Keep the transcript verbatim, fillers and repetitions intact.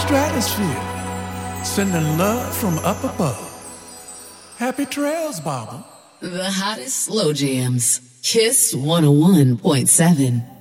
stratosphere, sending love from up above. Happy trails, Baba. The hottest slow jams. Kiss one oh one point seven.